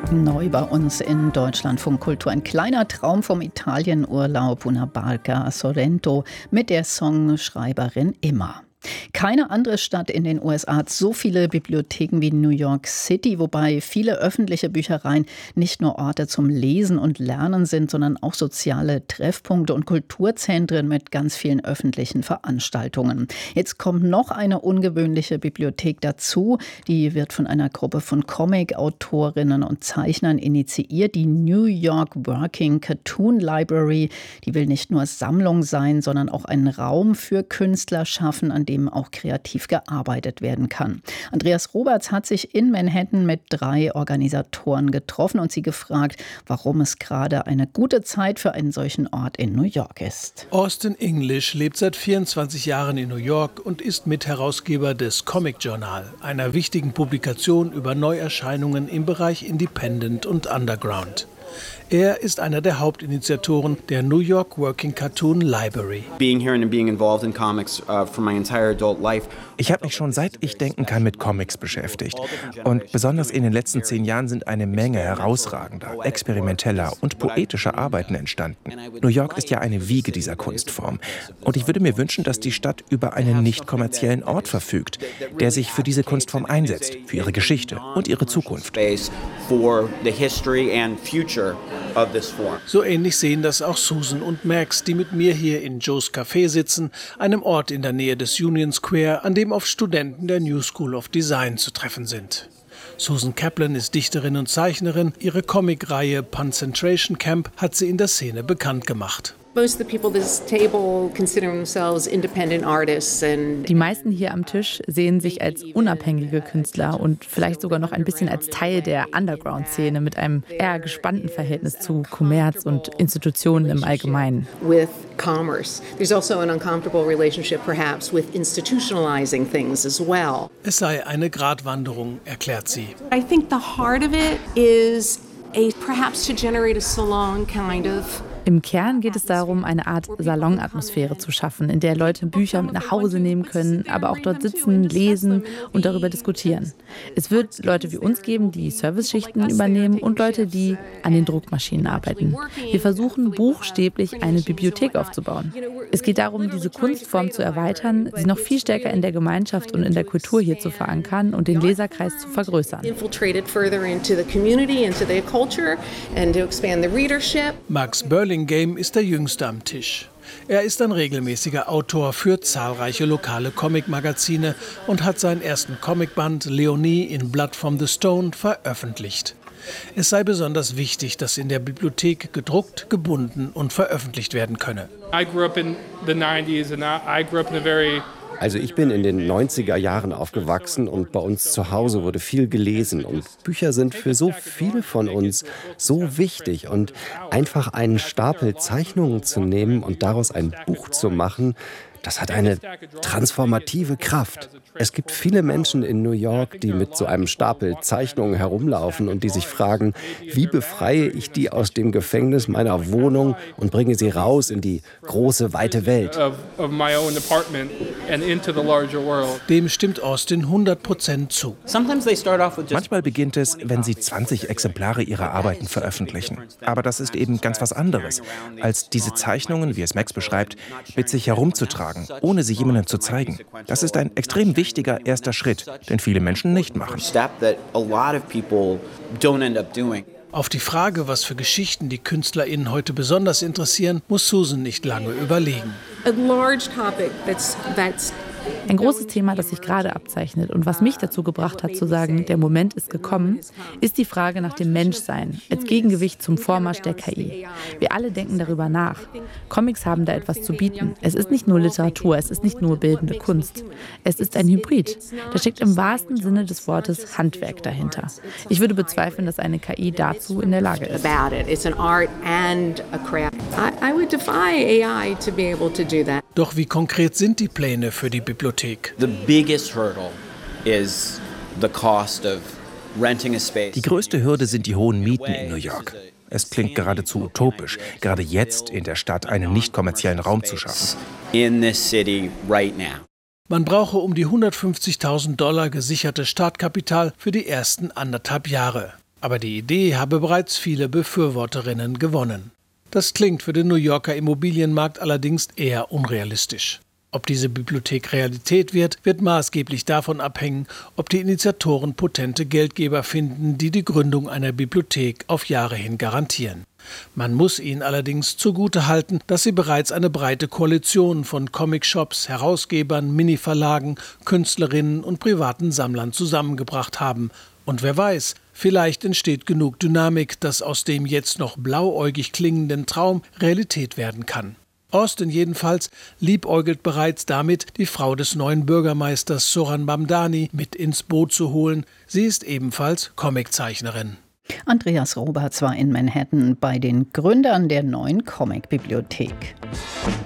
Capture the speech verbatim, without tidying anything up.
Neu bei uns in Deutschlandfunk Kultur. Ein kleiner Traum vom Italienurlaub. Una barca a Sorrento mit der Songschreiberin Imma. Keine andere Stadt in den U S A hat so viele Bibliotheken wie New York City, wobei viele öffentliche Büchereien nicht nur Orte zum Lesen und Lernen sind, sondern auch soziale Treffpunkte und Kulturzentren mit ganz vielen öffentlichen Veranstaltungen. Jetzt kommt noch eine ungewöhnliche Bibliothek dazu. Die wird von einer Gruppe von Comic-Autorinnen und Zeichnern initiiert, die New York Working Cartoon Library. Die will nicht nur Sammlung sein, sondern auch einen Raum für Künstler schaffen, an dem auch kreativ gearbeitet werden kann. Andreas Roberts hat sich in Manhattan mit drei Organisatoren getroffen und sie gefragt, warum es gerade eine gute Zeit für einen solchen Ort in New York ist. Austin English lebt seit vierundzwanzig Jahren in New York und ist Mitherausgeber des Comic Journal, einer wichtigen Publikation über Neuerscheinungen im Bereich Independent und Underground. Er ist einer der Hauptinitiatoren der New York Working Cartoon Library. Ich habe mich schon seit ich denken kann mit Comics beschäftigt. Und besonders in den letzten zehn Jahren sind eine Menge herausragender, experimenteller und poetischer Arbeiten entstanden. New York ist ja eine Wiege dieser Kunstform. Und ich würde mir wünschen, dass die Stadt über einen nicht kommerziellen Ort verfügt, der sich für diese Kunstform einsetzt, für ihre Geschichte und ihre Zukunft. So ähnlich sehen das auch Susan und Max, die mit mir hier in Joe's Café sitzen, einem Ort in der Nähe des Union Square, an dem oft Studenten der New School of Design zu treffen sind. Susan Kaplan ist Dichterin und Zeichnerin. Ihre Comicreihe Concentration Camp hat sie in der Szene bekannt gemacht. Die meisten hier am Tisch sehen sich als unabhängige Künstler und vielleicht sogar noch ein bisschen als Teil der Underground-Szene mit einem eher gespannten Verhältnis zu Kommerz und Institutionen im Allgemeinen. Es sei eine Gratwanderung, erklärt sie. I think the heart of it is a perhaps to generate a salon kind of. Im Kern geht es darum, eine Art Salonatmosphäre zu schaffen, in der Leute Bücher mit nach Hause nehmen können, aber auch dort sitzen, lesen und darüber diskutieren. Es wird Leute wie uns geben, die Serviceschichten übernehmen und Leute, die an den Druckmaschinen arbeiten. Wir versuchen buchstäblich eine Bibliothek aufzubauen. Es geht darum, diese Kunstform zu erweitern, sie noch viel stärker in der Gemeinschaft und in der Kultur hier zu verankern und den Leserkreis zu vergrößern. Max Burlingame ist der Jüngste am Tisch. Er ist ein regelmäßiger Autor für zahlreiche lokale Comic-Magazine und hat seinen ersten Comicband Leonie in Blood from the Stone veröffentlicht. Es sei besonders wichtig, dass in der Bibliothek gedruckt, gebunden und veröffentlicht werden könne. I grew up in the nineties and I grew up in a very Also ich bin in den neunziger Jahren aufgewachsen und bei uns zu Hause wurde viel gelesen. Und Bücher sind für so viele von uns so wichtig. Und einfach einen Stapel Zeichnungen zu nehmen und daraus ein Buch zu machen, das hat eine transformative Kraft. Es gibt viele Menschen in New York, die mit so einem Stapel Zeichnungen herumlaufen und die sich fragen, wie befreie ich die aus dem Gefängnis meiner Wohnung und bringe sie raus in die große, weite Welt. Dem stimmt Austin hundert Prozent zu. Manchmal beginnt es, wenn sie zwanzig Exemplare ihrer Arbeiten veröffentlichen. Aber das ist eben ganz was anderes, als diese Zeichnungen, wie es Max beschreibt, mit sich herumzutragen, ohne sie jemandem zu zeigen. Das ist ein extrem wichtiger erster Schritt, den viele Menschen nicht machen. Auf die Frage, was für Geschichten die KünstlerInnen heute besonders interessieren, muss Susan nicht lange überlegen. A large topic that's that's Ein großes Thema, das sich gerade abzeichnet und was mich dazu gebracht hat zu sagen, der Moment ist gekommen, ist die Frage nach dem Menschsein als Gegengewicht zum Vormarsch der K I. Wir alle denken darüber nach. Comics haben da etwas zu bieten. Es ist nicht nur Literatur, es ist nicht nur bildende Kunst. Es ist ein Hybrid. Da steckt im wahrsten Sinne des Wortes Handwerk dahinter. Ich würde bezweifeln, dass eine K I dazu in der Lage ist. Doch wie konkret sind die Pläne für die Bibliothek? Die größte Hürde sind die hohen Mieten in New York. Es klingt geradezu utopisch, gerade jetzt in der Stadt einen nicht kommerziellen Raum zu schaffen. Man brauche um die hundertfünfzigtausend Dollar gesicherte Startkapital für die ersten anderthalb Jahre. Aber die Idee habe bereits viele Befürworterinnen gewonnen. Das klingt für den New Yorker Immobilienmarkt allerdings eher unrealistisch. Ob diese Bibliothek Realität wird, wird maßgeblich davon abhängen, ob die Initiatoren potente Geldgeber finden, die die Gründung einer Bibliothek auf Jahre hin garantieren. Man muss ihnen allerdings zugutehalten, dass sie bereits eine breite Koalition von Comicshops, Herausgebern, Mini-Verlagen, Künstlerinnen und privaten Sammlern zusammengebracht haben. Und wer weiß, vielleicht entsteht genug Dynamik, dass aus dem jetzt noch blauäugig klingenden Traum Realität werden kann. Austin jedenfalls liebäugelt bereits damit, die Frau des neuen Bürgermeisters Zohran Mamdani mit ins Boot zu holen. Sie ist ebenfalls Comiczeichnerin. Andreas Roberts war in Manhattan bei den Gründern der neuen Comic-Bibliothek.